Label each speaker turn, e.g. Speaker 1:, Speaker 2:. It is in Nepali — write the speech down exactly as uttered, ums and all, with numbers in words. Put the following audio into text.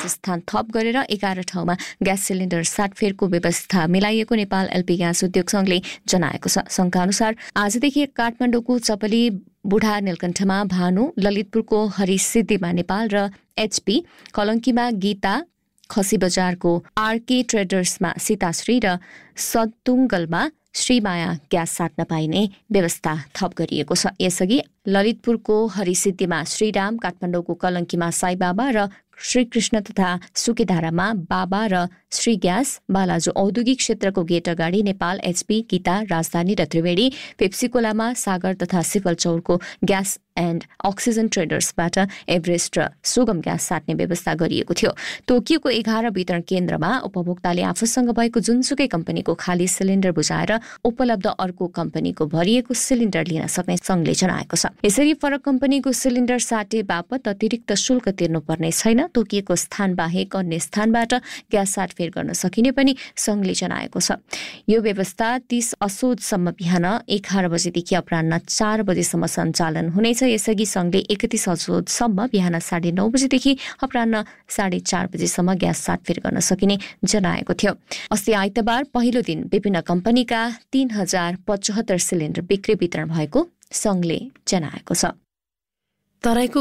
Speaker 1: पाँच स्थान थप गरेर एघार ठाउँमा ग्यास सिलिन्डर साटफेरको व्यवस्था मिलाइएको नेपाल एलपी ग्यास उद्योग संघले जनाएको छ। संघका अनुसार आजदेखि काठमाडौँको चपली बुढा नीलकण्ठमा भानु, ललितपुरको हरिसिद्धिमा नेपाल र एचपी, कलङ्कीमा गीता, खसी बजारको आरके ट्रेडर्समा सीताश्री र सतुङ्गलमा श्रीमाया ग्यास साट्न पाइने व्यवस्था थप गरिएको छ। यसअघि ललितपुरको हरिसिद्धिमा श्रीराम, काठमाडौँको कलङ्कीमा साईबाबा र श्रीकृष्ण तथा सुकेधारामा बाबा र श्री ग्यास, बालाजु औद्योगिक क्षेत्रको गेट अगाडि नेपाल एचपी, गीता, राजधानी र त्रिवेणी, पेप्सीकोलामा सागर तथा सिफलचौरको ग्यास एन्ड अक्सिजन ट्रेडर्सबाट एभरेस्ट र सुगम ग्यास साट्ने व्यवस्था गरिएको थियो। तोकियोको एघार वितरण केन्द्रमा उपभोक्ताले आफूसँग भएको जुनसुकै कम्पनीको खाली सिलिन्डर बुझाएर उपलब्ध अर्को कम्पनीको भरिएको सिलिन्डर लिन सक्ने संघले जनाएको छ। यसरी फरक कम्पनीको सिलिन्डर साटे बापत अतिरिक्त शुल्क तिर्नुपर्ने छैन। तोकिएको स्थान बाहेक अन्य स्थानबाट ग्यास साटफेर गर्न सकिने पनि संघले जनाएको छ। यो व्यवस्था तीस असोजसम्म बिहान एघार बजेदेखि अपराह्न चार बजेसम्म सञ्चालन हुनेछ। यसअघि संघले एकतीस असोजसम्म बिहान साढे नौ बजेदेखि अपराह्न साढे चार बजेसम्म ग्यास साटफेर गर्न सकिने जनाएको थियो। अस्ति आइतबार पहिलो दिन विभिन्न कम्पनीका तीन हजार पचहत्तर सिलिन्डर बिक्री वितरण भएको संघले जनाएको छ।
Speaker 2: तराईको